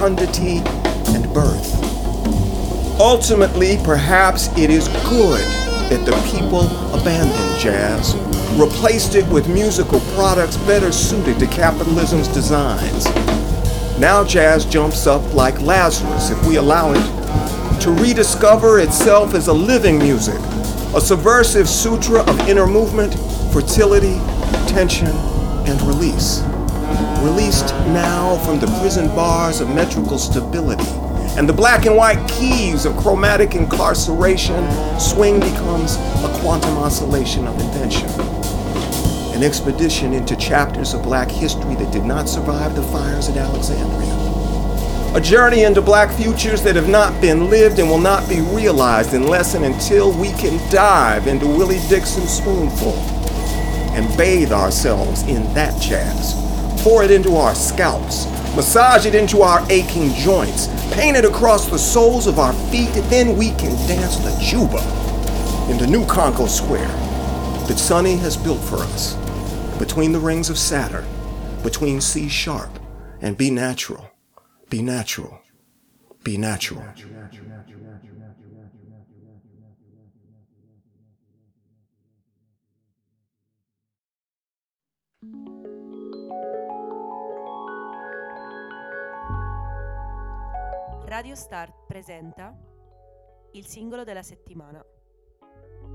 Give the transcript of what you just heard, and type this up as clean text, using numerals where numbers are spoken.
fecundity and birth. Ultimately, perhaps it is good that the people abandoned jazz, replaced it with musical products better suited to capitalism's designs. Now jazz jumps up like Lazarus, if we allow it, to rediscover itself as a living music, a subversive sutra of inner movement, fertility, tension, and release. Released now from the prison bars of metrical stability and the black and white keys of chromatic incarceration, swing becomes a quantum oscillation of invention. An expedition into chapters of black history that did not survive the fires at Alexandria. A journey into black futures that have not been lived and will not be realized unless and until we can dive into Willie Dixon's spoonful and bathe ourselves in that jazz. Pour it into our scalps, massage it into our aching joints, paint it across the soles of our feet, and then we can dance the juba into New Conco Square that Sonny has built for us, between the rings of Saturn, between C sharp and B natural, be natural, be natural. Radio Start presenta il singolo della settimana.